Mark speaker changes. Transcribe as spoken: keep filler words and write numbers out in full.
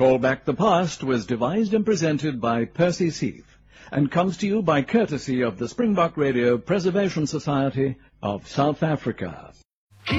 Speaker 1: Call Back the Past was devised and presented by Percy Seath and comes to you by courtesy of the Springbok Radio Preservation Society of South Africa.